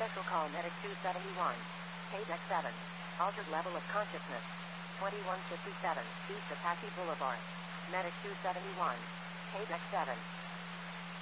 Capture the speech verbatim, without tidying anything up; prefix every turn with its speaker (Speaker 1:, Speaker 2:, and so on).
Speaker 1: Special call Medic two seventy-one. Paydeck seven. Altered level of consciousness. twenty-one fifty-seven, East Apache Boulevard. Medic two seventy-one. Paydeck seven.